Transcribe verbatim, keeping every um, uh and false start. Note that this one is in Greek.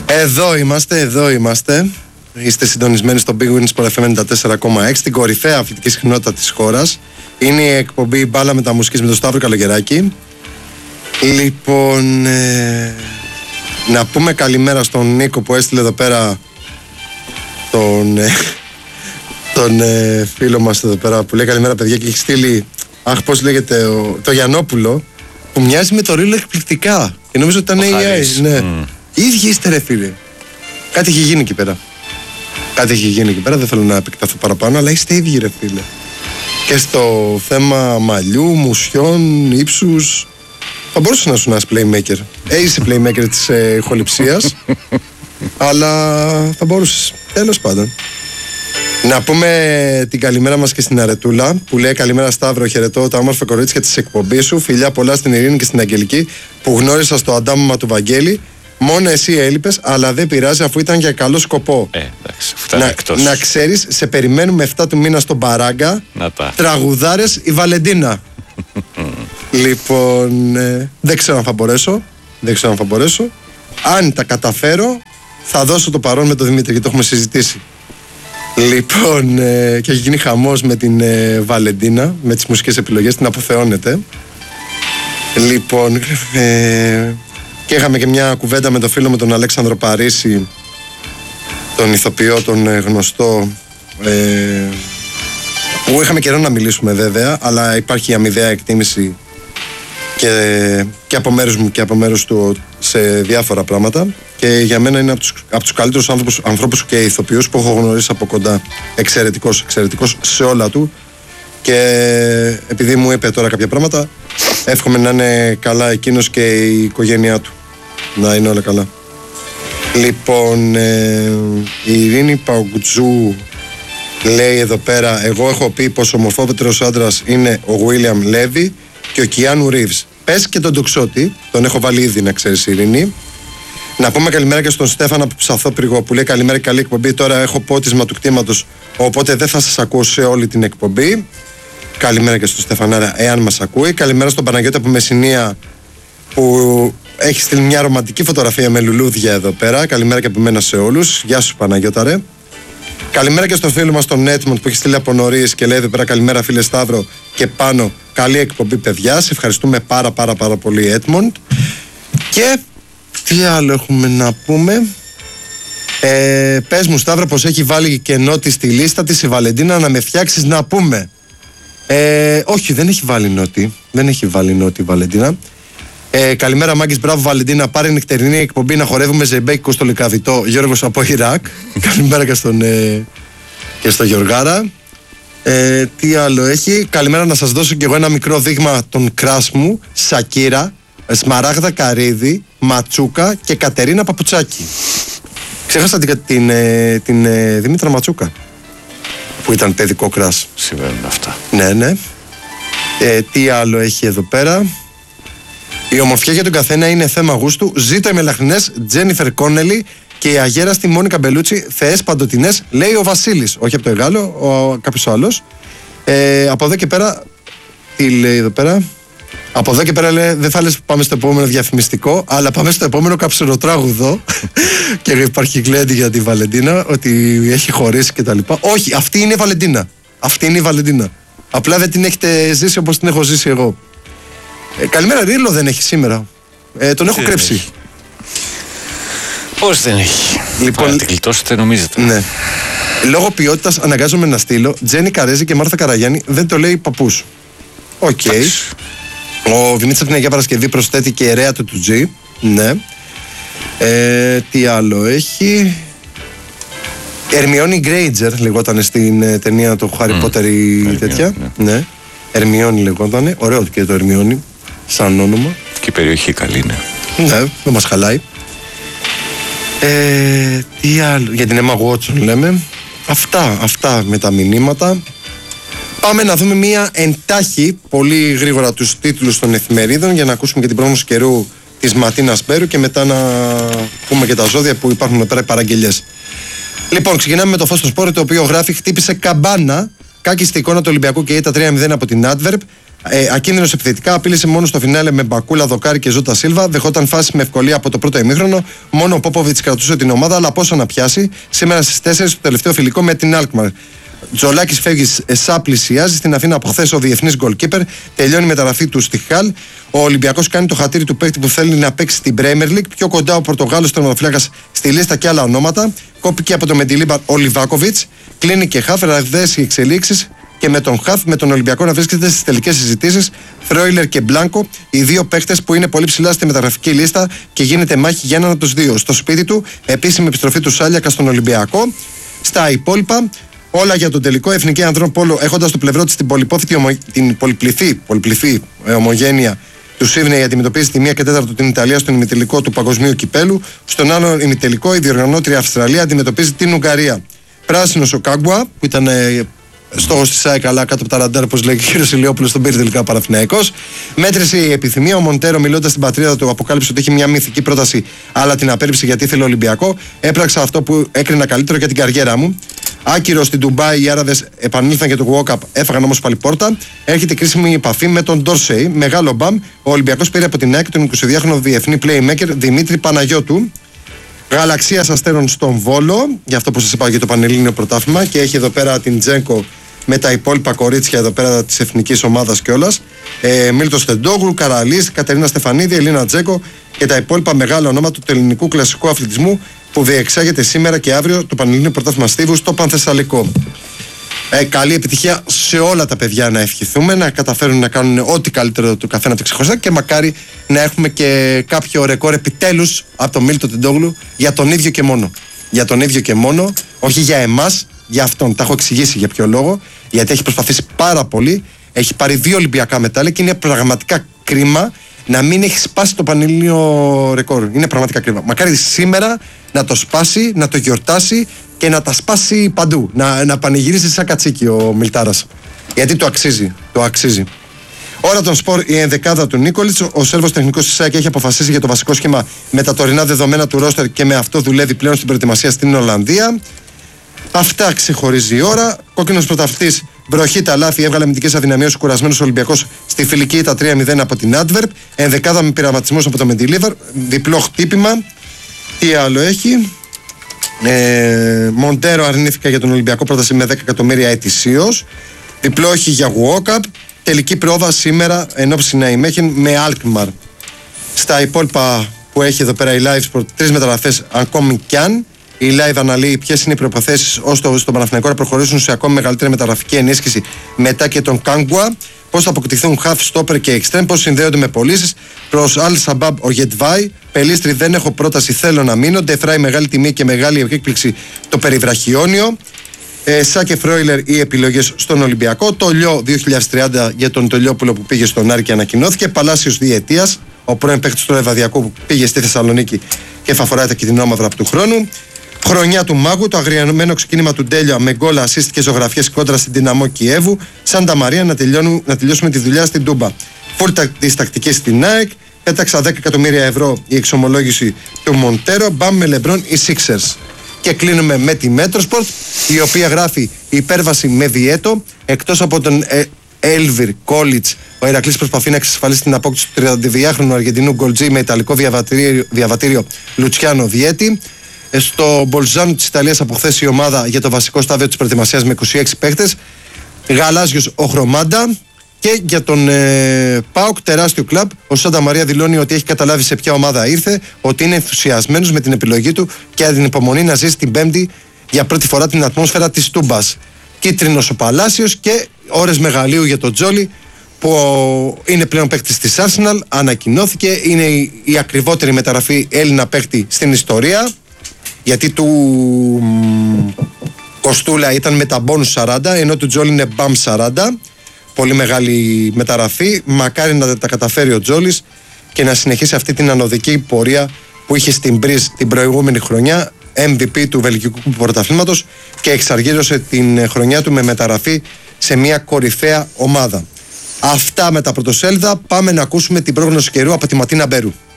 Εδώ είμαστε, εδώ είμαστε. Είστε συντονισμένοι στο Big Win Sport εφ εμ ενενήντα τέσσερα κόμμα έξι, την κορυφαία αθλητική συχνότητα της χώρας. Είναι η εκπομπή Μπάλα με τα Μουσικής με τον Σταύρο Καλογεράκη. Λοιπόν, ε, να πούμε καλημέρα στον Νίκο που έστειλε εδώ πέρα τον, ε, τον ε, φίλο μας εδώ πέρα που λέει καλημέρα παιδιά και έχει στείλει, αχ πώς λέγεται, ο, το Γιαννόπουλο που μοιάζει με το Ρίλο εκπληκτικά και νομίζω ότι ήταν έι άι. Ναι. Mm. Οι ίδιοι είστε ρε φίλε. Κάτι έχει γίνει εκεί πέρα. Κάτι έχει γίνει εκεί πέρα, δεν θέλω να επεκταθώ παραπάνω, αλλά είστε ίδιοι ρε φίλε. Και στο θέμα μαλλιού, μουσιών, ύψους, θα μπορούσε να σου ένας playmaker. Ε, είσαι playmaker της ε, ηχοληψίας, αλλά θα μπορούσες. Τέλος πάντων. Να πούμε την καλημέρα μας και στην Αρετούλα που λέει καλημέρα Σταύρο, χαιρετώ τα όμορφα κορίτσια της εκπομπής σου. Φιλιά πολλά στην Ειρήνη και στην Αγγελική που γνώρισα στο αντάμωμα του Βαγγέλη. Μόνο εσύ έλειπες, αλλά δεν πειράζει αφού ήταν για καλό σκοπό. Ε, εντάξει, φτάνει να, εκτός. Να ξέρεις, σε περιμένουμε εφτά του μήνα στον Παράγκα. Να τα. Τραγουδάρες η Βαλεντίνα. Λοιπόν, ε, δεν ξέρω αν θα μπορέσω. Δεν ξέρω αν θα μπορέσω. Αν τα καταφέρω, θα δώσω το παρόν με τον Δημήτρη, γιατί το έχουμε συζητήσει. Λοιπόν, ε, και έχει γίνει χαμός με την ε, Βαλεντίνα, με τις μουσικές επιλογές, την αποθεώνεται. Λοιπόν, ε, και είχαμε και μια κουβέντα με τον φίλο με τον Αλέξανδρο Παρίσι, τον ηθοποιό, τον ε, γνωστό, ε, που είχαμε καιρό να μιλήσουμε βέβαια, αλλά υπάρχει αμοιβαία εκτίμηση και, και από μέρους μου και από μέρους του σε διάφορα πράγματα και για μένα είναι από τους, από τους καλύτερους άνθρωπους, ανθρώπους και ηθοποιούς που έχω γνωρίσει από κοντά. Εξαιρετικός, εξαιρετικός σε όλα του και επειδή μου είπε τώρα κάποια πράγματα εύχομαι να είναι καλά εκείνος και η οικογένειά του, να είναι όλα καλά. Λοιπόν, ε, η Ειρήνη Παουκτζού λέει εδώ πέρα, εγώ έχω πει πως ο ομορφότερος άντρας είναι ο Βίλιαμ Λέβι και ο Κιάνου Ρίβς. Πες και τον Τοξότη, τον έχω βάλει ήδη να ξέρεις Ειρήνη. Να πούμε καλημέρα και στον Στέφανα από Ψαθόπριγο που λέει καλημέρα και καλή εκπομπή. Τώρα έχω πότισμα του κτήματος, οπότε δεν θα σας ακούω σε όλη την εκπομπή. Καλημέρα και στον Στεφανάρα, εάν μας ακούει. Καλημέρα στον Παναγιώτη από Μεσσηνία που έχει στείλει μια ρομαντική φωτογραφία με λουλούδια εδώ πέρα. Καλημέρα και από μένα σε όλους. Γεια σου Παναγιώτα ρε. Καλημέρα και στον φίλο μας τον Έτμοντ που έχει στείλει από νωρίς και λέει εδώ πέρα καλημέρα φίλε Σταύρο και πάνω. Καλή εκπομπή παιδιά. Σε ευχαριστούμε πάρα πάρα πάρα πολύ Έτμοντ. Και τι άλλο έχουμε να πούμε. Ε, πες μου Σταύρο πως έχει βάλει κενό της στη λίστα της η Βαλεντίνα να με φτιάξεις να πούμε. Ε, όχι, δεν έχει βάλει νότι. Δεν έχει βάλει νότι η Βαλεντίνα. Ε, καλημέρα Μάγκης, μπράβο Βαλεντίνα. Πάρε νυχτερινή εκπομπή να χορεύουμε ζεμπέκικο στο Λικαβιτό. Γιώργος από Ιράκ. Καλημέρα και στον, ε, και στο Γιωργάρα. Ε, τι άλλο έχει. Καλημέρα να σας δώσω και εγώ ένα μικρό δείγμα των κράσ μου. Σακύρα, Σμαράγδα Καρύδη, Ματσούκα και Κατερίνα Παπουτσάκη. Ξέχασα την, την, την, την ε, Δήμητρα Ματσούκα που ήταν παιδικό κράσ. Συμβαίνουν αυτά. Ναι, ναι. Ε, τι άλλο έχει εδώ πέρα. Η ομορφιά για τον καθένα είναι θέμα γούστου. Ζήτω οι μελαχρινές Τζένιφερ Κόνελι και η αγέραστη Μόνικα Μπελούτσι, θεές παντοτινές, λέει ο Βασίλης. Όχι από το Εγάλο, ο, κάποιος άλλος. Ε, από εδώ και πέρα. Τι λέει εδώ πέρα. Από εδώ και πέρα λέει, δεν θα λες πάμε στο επόμενο διαφημιστικό, αλλά πάμε στο επόμενο καψουροτράγουδο. Και υπάρχει γλέντι για τη Βαλεντίνα, ότι έχει χωρίσει κτλ. Όχι, αυτή είναι η Βαλεντίνα. Αυτή είναι η Βαλεντίνα. Απλά δεν την έχετε ζήσει όπως την έχω ζήσει εγώ. Ε, καλημέρα, Ρίλο δεν έχει σήμερα. Ε, τον έχω κρέψει. Έχει. Πώς δεν έχει. Λοιπόν, να την γλιτώσετε νομίζετε. Ναι. Λόγω ποιότητας αναγκάζομαι να στείλω Τζένι Καρέζη και Μάρθα Καραγιάννη, δεν το λέει παππούς. Οκ. Okay. Ο Βινίτσας από την Αγία Παρασκευή προσθέτει και ερέα του του G. Ναι. Ε, τι άλλο έχει. Ερμιόνι Γκρέιτζερ λεγόταν στην ε, ταινία του Χάρι mm. Πότερ η τέτοια. Ναι. ναι. Ερμιόνι λεγόταν. Ωραίο και το Ερμιόνι σαν όνομα. Και η περιοχή καλή είναι. Ναι, δεν μας χαλάει. Ε, τι άλλο. Για την Emma Watson λέμε. Αυτά, αυτά με τα μηνύματα. Πάμε να δούμε μία εντάχει πολύ γρήγορα τους τίτλους των εφημερίδων για να ακούσουμε και την πρόγνωση καιρού της Ματίνας Μπέρου και μετά να πούμε και τα ζώδια που υπάρχουν εδώ πέρα οι παραγγελιές. Λοιπόν, ξεκινάμε με το Φως στο Σπόρ, το οποίο γράφει χτύπησε καμπάνα. Κάκιστη εικόνα του Ολυμπιακού και ήττα τρία μηδέν από την Adverb. Ε, Ακίνδυνος επιθετικά, απείλησε μόνο στο φινάλε με Μπακούλα, Δοκάρη και Ζώτα Σίλβα. Δεχόταν φάση με ευκολία από το πρώτο ημίχρονο. Μόνο ο Πόποβιτς κρατούσε την ομάδα, αλλά πόσο να πιάσει. Σήμερα στις τέσσερις το τελευταίο φιλικό με την Alkmaar. Τζολάκης φεύγει, Εσά πλησιάζει. Στην Αθήνα από χθες ο διεθνής γκολκίπερ. Τελειώνει η μεταγραφή του στη Χαλ. Ο Ολυμπιακός κάνει το χατήρι του παίκτη που θέλει να παίξει στην Premier League. Πιο κοντά ο Πορτογάλος τερματοφύλακας στη λίστα και άλλα ονόματα. Κόπηκε από το Μεντιλίμπαρ ο Λιβάκοβιτς. Κλείνει και χαφ, ραγδαίες οι εξελίξεις. Και με τον Χαφ, με τον Ολυμπιακό να βρίσκεται στις τελικές συζητήσεις. Φρόιλερ και Μπλάνκο, οι δύο παίχτες που είναι πολύ ψηλά στη μεταγραφική λίστα και γίνεται μάχη για έναν από τους δύο. Στο σπίτι του, επίσημη επιστροφή του Σάλιακα στον Ολυμπιακό. Στα υπόλοιπα, όλα για τον τελικό. Εθνική Ανδρών Πόλο, έχοντας στο πλευρό της την, ομο... την πολυπληθή, πολυπληθή ε, ομογένεια του Σίβνεϊ, αντιμετωπίζει τη μία και τέταρτο την Ιταλία στον ημιτελικό του Παγκοσμίου Κυπέλου. Στον άλλο ημιτελικό, η διοργανώτρια Αυστραλία αντιμετωπίζει την Ουγγαρία. Πράσινος ο Κάγκουα, που ήταν. Ε, στόχος της ΑΕΚ, αλλά κάτω από τα ραντάρ, όπως λέει και ο κ. Ηλιόπουλος, τον πήρε τελικά Παναθηναϊκός. Μέτρησε η επιθυμία. Ο Μοντέρο, μιλώντας στην πατρίδα του, αποκάλυψε ότι είχε μια μυθική πρόταση, αλλά την απέρριψε γιατί ήθελε Ολυμπιακό. Έπραξα αυτό που έκρινα καλύτερο για την καριέρα μου. Άκυρο στην Ντουμπάι, οι Άραβες επανήλθαν για το walk-up, έφαγαν όμως πάλι πόρτα. Έρχεται κρίσιμη επαφή με τον Ντόρσεϊ. Μεγάλο μπαμ. Ο Ολυμπιακός πήρε από την ΑΕΚ τον εικοσιδυάχρονο διεθνή playmaker Δημήτρη Παναγιώτου. Γαλαξίας Αστέρων στον Βόλο, για αυτό που σας είπα για το Πανελλήνιο Πρωτάθλημα, και έχει εδώ πέρα την Τζένκο με τα υπόλοιπα κορίτσια εδώ πέρα της εθνικής ομάδας κιόλας. Ε, Μίλτο Στεντόγλου, Καραλής, Κατερίνα Στεφανίδη, Ελίνα Τζέκο και τα υπόλοιπα μεγάλα ονόματα του ελληνικού κλασικού αθλητισμού που διεξάγεται σήμερα και αύριο το Πανελλήνιο Πρωτάθλημα Στίβου στο Πανθεσσαλικό. Ε, καλή επιτυχία σε όλα τα παιδιά, να ευχηθούμε, να καταφέρουν να κάνουν ό,τι καλύτερο του καθένα το ξεχωριστά και μακάρι να έχουμε και κάποιο ρεκόρ επιτέλους από τον Μίλτο Τεντόγλου για τον ίδιο και μόνο. Για τον ίδιο και μόνο, όχι για εμάς, για αυτόν. Τα έχω εξηγήσει για ποιο λόγο. Γιατί έχει προσπαθήσει πάρα πολύ, έχει πάρει δύο Ολυμπιακά μετάλλια και είναι πραγματικά κρίμα να μην έχει σπάσει το πανελλήνιο ρεκόρ. Είναι πραγματικά κρίμα. Μακάρι σήμερα να το σπάσει, να το γιορτάσει και να τα σπάσει παντού. Να, να πανηγυρίσει σαν κατσίκι ο Μιλτάρας. Γιατί το αξίζει. Το αξίζει. Ώρα των σπορ, η ενδεκάδα του Νίκολιτς. Ο Σέρβος τεχνικός της ΑΕΚ έχει αποφασίσει για το βασικό σχήμα με τα τωρινά δεδομένα του ρόστερ και με αυτό δουλεύει πλέον στην προετοιμασία στην Ολλανδία. Αυτά ξεχωρίζει η ώρα. Κόκκινος πρωταθλητής, βροχή τα λάθη, έβγαλε αμυντικές αδυναμίες ο κουρασμένος Ολυμπιακός στη φιλική ήττα τρία μηδέν από την Άντβερπ. Ενδεκάδα με πειραματισμούς από το Μεντιλίβαρ. Διπλό χτύπημα. Τι άλλο έχει. Ε, Μοντέρο αρνήθηκα για τον Ολυμπιακό πρόταση με δέκα εκατομμύρια ετησίως. Διπλό όχι για walk-up. Τελική πρόβα σήμερα ενόψει Ναϊμέχεν με Alkmaar. Στα υπόλοιπα που έχει εδώ πέρα η Live Sport, τρεις μεταγραφές ακόμη κι αν. Η Live αναλύει ποιες είναι οι προϋποθέσεις ώστε στον Παναθηναϊκό να προχωρήσουν σε ακόμη μεγαλύτερη μεταγραφική ενίσχυση μετά και τον Κάγκουα. Πώς θα αποκτηθούν half stopper και extreme, πώς συνδέονται με πωλήσεις. Προς Al Sabab ο Γετβάη. Πελίστρη δεν έχω πρόταση, θέλω να μείνω. Ντεφράι μεγάλη τιμή και μεγάλη εκπλήξη το περιβραχιόνιο. Ε, Σάκε Φρόιλερ οι επιλογές στον Ολυμπιακό. Το Λιό δύο χιλιάδες τριάντα για τον Τολιόπουλο που πήγε στον Άρη και ανακοινώθηκε. Παλάσιος διετίας, ο πρώην παίκτης του Λεβαδιακού που πήγε στη Θεσσαλονίκη και θα φοράει τα κυτρινόμαυρα από του χρόνου. Χρονιά του Μάγου, το αγριανωμένο ξεκίνημα του Ντέλια με γκολ, assist και ζωγραφιές κόντρα στην Δυναμό Κιέβου. Σάντα Μαρία να, να τελειώσουμε τη δουλειά στην Τούμπα. Φούρτα τη τακτική στην ΑΕΚ. Πέταξα δέκα εκατομμύρια ευρώ η εξομολόγηση του Μοντέρο. Μπαμ με Λεμπρόν οι Sixers. Και κλείνουμε με τη Metrosport, η οποία γράφει υπέρβαση με διέτο. Εκτός από τον ε, Έλβιρ Κόλιτς, ο Ηρακλής προσπαθεί να εξασφαλίσει την απόκτηση του τριαντιδυάχρονου Αργεντινού γκολτζή με ιταλικό διαβατήριο, διαβατήριο Λουτσιάνο Διέτη. Στο Μπολζάνο της Ιταλίας από χθες η ομάδα για το βασικό στάδιο της προετοιμασίας με είκοσι έξι παίχτες. Γαλάζιος ο Χρωμάντα. Και για τον ε, ΠΑΟΚ, τεράστιο κλαμπ, ο Σάντα Μαρία δηλώνει ότι έχει καταλάβει σε ποια ομάδα ήρθε, ότι είναι ενθουσιασμένος με την επιλογή του και την υπομονή να ζήσει την Πέμπτη για πρώτη φορά την ατμόσφαιρα της Τούμπας. Κίτρινος ο Παλάσιος και ώρες μεγαλείου για τον Τζόλι, που είναι πλέον παίκτης της Arsenal, ανακοινώθηκε, είναι η, η ακριβότερη μεταγραφή Έλληνα παίκτη στην ιστορία, γιατί του μ, Κοστούλα ήταν με τα μπόνους σαράντα, ενώ του Τζόλι είναι μπαμ σαράντα. Πολύ μεγάλη μεταγραφή. Μακάρι να τα καταφέρει ο Τζόλις και να συνεχίσει αυτή την ανωδική πορεία που είχε στην Μπριζ την προηγούμενη χρονιά, εμ βι πι του Βελγικού Πρωταθλήματος, και εξαργύρωσε την χρονιά του με μεταγραφή σε μια κορυφαία ομάδα. Αυτά με τα πρωτοσέλιδα. Πάμε να ακούσουμε την πρόγνωση καιρού από τη Ματίνα Μπέρου.